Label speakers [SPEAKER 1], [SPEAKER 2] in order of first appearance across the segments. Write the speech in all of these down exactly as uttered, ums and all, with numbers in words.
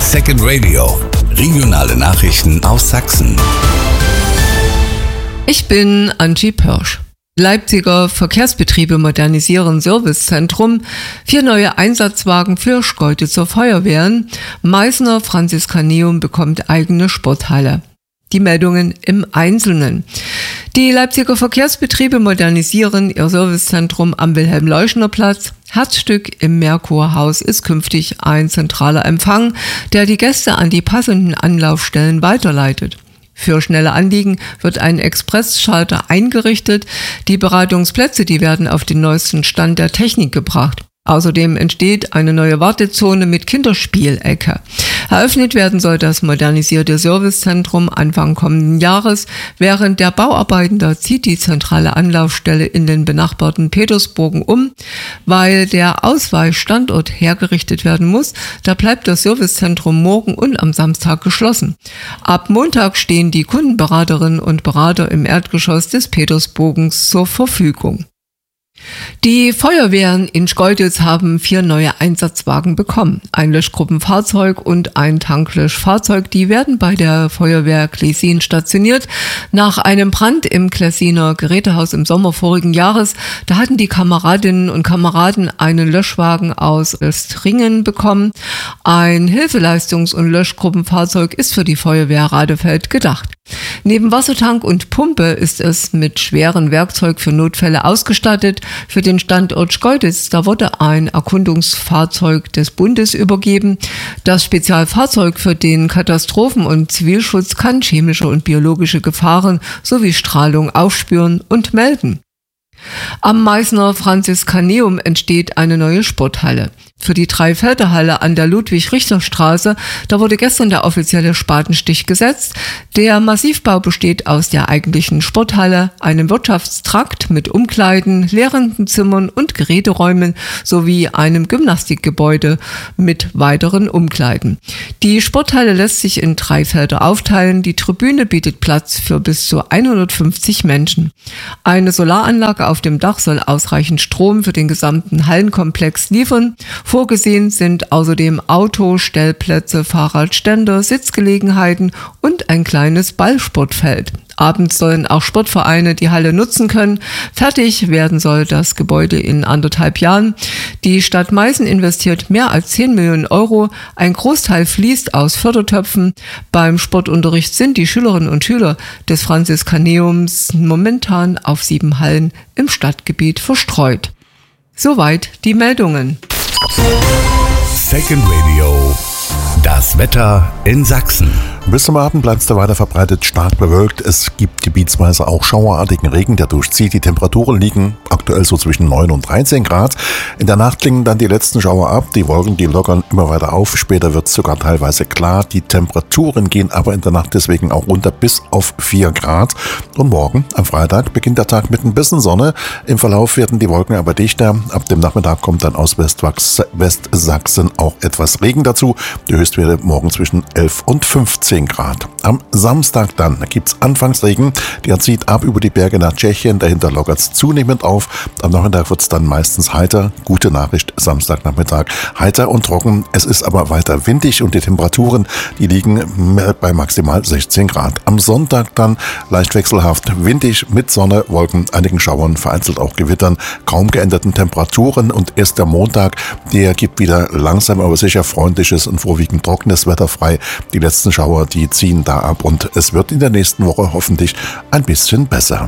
[SPEAKER 1] Second Radio, regionale Nachrichten aus Sachsen.
[SPEAKER 2] Ich bin Angie Pörsch. Leipziger Verkehrsbetriebe modernisieren Servicezentrum, vier neue Einsatzwagen für Schkeuditzer Feuerwehren, Meißner Franziskaneum bekommt eigene Sporthalle. Die Meldungen im Einzelnen. Die Leipziger Verkehrsbetriebe modernisieren ihr Servicezentrum am Wilhelm-Leuschner-Platz. Herzstück im Merkurhaus ist künftig ein zentraler Empfang, der die Gäste an die passenden Anlaufstellen weiterleitet. Für schnelle Anliegen wird ein Expressschalter eingerichtet. Die Beratungsplätze, die werden auf den neuesten Stand der Technik gebracht. Außerdem entsteht eine neue Wartezone mit Kinderspielecke. Eröffnet werden soll das modernisierte Servicezentrum Anfang kommenden Jahres. Während der Bauarbeiten da zieht die zentrale Anlaufstelle in den benachbarten Petersburgen um. Weil der Ausweichstandort hergerichtet werden muss, da bleibt das Servicezentrum morgen und am Samstag geschlossen. Ab Montag stehen die Kundenberaterinnen und Berater im Erdgeschoss des Petersbogens zur Verfügung. Die Feuerwehren in Schkeuditz haben vier neue Einsatzwagen bekommen. Ein Löschgruppenfahrzeug und ein Tanklöschfahrzeug, die werden bei der Feuerwehr Klesin stationiert. Nach einem Brand im Klesiner Gerätehaus im Sommer vorigen Jahres, da hatten die Kameradinnen und Kameraden einen Löschwagen aus Östringen bekommen. Ein Hilfeleistungs- und Löschgruppenfahrzeug ist für die Feuerwehr Radefeld gedacht. Neben Wassertank und Pumpe ist es mit schweren Werkzeug für Notfälle ausgestattet. Für den Standort Schkeuditz, da wurde ein Erkundungsfahrzeug des Bundes übergeben. Das Spezialfahrzeug für den Katastrophen- und Zivilschutz kann chemische und biologische Gefahren sowie Strahlung aufspüren und melden. Am Meißner Franziskaneum entsteht eine neue Sporthalle. Für die Dreifelderhalle an der Ludwig-Richter-Straße, da wurde gestern der offizielle Spatenstich gesetzt. Der Massivbau besteht aus der eigentlichen Sporthalle, einem Wirtschaftstrakt mit Umkleiden, leerenden Zimmern und Geräteräumen sowie einem Gymnastikgebäude mit weiteren Umkleiden. Die Sporthalle lässt sich in drei Felder aufteilen. Die Tribüne bietet Platz für bis zu hundertfünfzig Menschen. Eine Solaranlage auf dem Dach soll ausreichend Strom für den gesamten Hallenkomplex liefern. Vorgesehen sind außerdem Autostellplätze, Fahrradständer, Sitzgelegenheiten und ein kleines Ballsportfeld. Abends sollen auch Sportvereine die Halle nutzen können. Fertig werden soll das Gebäude in anderthalb Jahren. Die Stadt Meißen investiert mehr als zehn Millionen Euro. Ein Großteil fließt aus Fördertöpfen. Beim Sportunterricht sind die Schülerinnen und Schüler des Franziskaneums momentan auf sieben Hallen im Stadtgebiet verstreut. Soweit die Meldungen.
[SPEAKER 1] Second Radio. Das Wetter in Sachsen.
[SPEAKER 3] Bis zum Abend bleibt es da weiter verbreitet stark bewölkt. Es gibt gebietsweise auch schauerartigen Regen, der durchzieht. Die Temperaturen liegen aktuell so zwischen neun und dreizehn Grad. In der Nacht klingen dann die letzten Schauer ab. Die Wolken, die lockern immer weiter auf. Später wird es sogar teilweise klar. Die Temperaturen gehen aber in der Nacht deswegen auch runter bis auf vier Grad. Und morgen, am Freitag, beginnt der Tag mit ein bisschen Sonne. Im Verlauf werden die Wolken aber dichter. Ab dem Nachmittag kommt dann aus Westsachsen auch etwas Regen dazu. Die Höchstwerte morgen zwischen elf und fünfzehn Grad. Am Samstag dann gibt es Anfangsregen, der zieht ab über die Berge nach Tschechien, dahinter lockert es zunehmend auf. Am Nachmittag wird es dann meistens heiter. Gute Nachricht, Samstagnachmittag heiter und trocken. Es ist aber weiter windig und die Temperaturen, die liegen bei maximal sechzehn Grad. Am Sonntag dann leicht wechselhaft, windig mit Sonne, Wolken, einigen Schauern, vereinzelt auch Gewittern, kaum geänderten Temperaturen und erst der Montag, der gibt wieder langsam aber sicher freundliches und vorwiegend trockenes Wetter frei. Die letzten Schauer, die ziehen da ab und es wird in der nächsten Woche hoffentlich ein bisschen besser.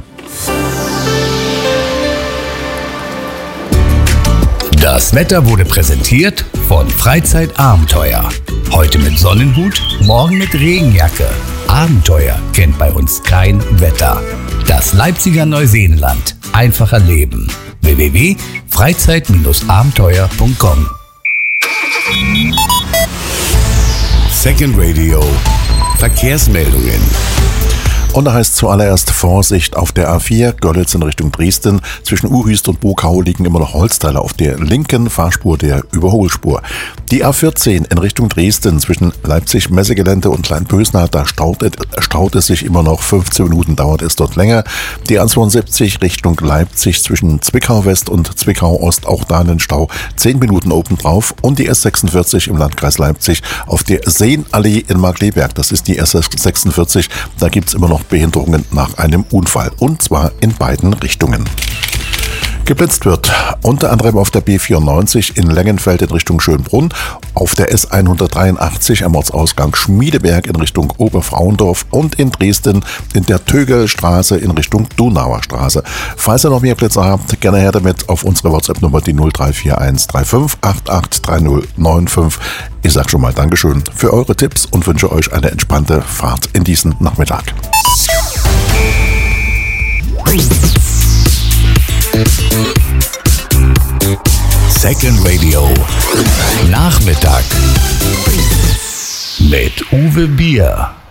[SPEAKER 1] Das Wetter wurde präsentiert von Freizeitabenteuer. Heute mit Sonnenhut, morgen mit Regenjacke. Abenteuer kennt bei uns kein Wetter. Das Leipziger Neuseenland. Einfacher Leben. w w w punkt freizeit abenteuer punkt com Second Radio. Verkehrsmeldungen.
[SPEAKER 3] Und da heißt zuallererst Vorsicht auf der A vier, Görlitz in Richtung Dresden. Zwischen Uhüst und Bokau liegen immer noch Holzteile auf der linken Fahrspur der Überholspur. Die A vierzehn in Richtung Dresden zwischen Leipzig-Messegelände und Kleinpösna, da staut, staut es sich immer noch. fünfzehn Minuten dauert es dort länger. Die A zweiundsiebzig Richtung Leipzig zwischen Zwickau West und Zwickau Ost, auch da einen Stau. zehn Minuten obendrauf. Und die S sechsundvierzig im Landkreis Leipzig auf der Seenallee in Markleberg. Das ist die S sechsundvierzig. Da gibt es immer noch Behinderungen nach einem Unfall. Und zwar in beiden Richtungen. Geblitzt wird unter anderem auf der B vierundneunzig in Lengenfeld in Richtung Schönbrunn, auf der S hundertdreiundachtzig am Ortsausgang Schmiedeberg in Richtung Oberfrauendorf und in Dresden in der Tögelstraße in Richtung Donauer Straße. Falls ihr noch mehr Blitzer habt, gerne her damit auf unsere WhatsApp-Nummer, die null drei vier eins drei fünf acht acht drei null neun fünf. Ich sage schon mal Dankeschön für eure Tipps und wünsche euch eine entspannte Fahrt in diesen Nachmittag.
[SPEAKER 1] Second Radio Nachmittag mit Uwe Bier.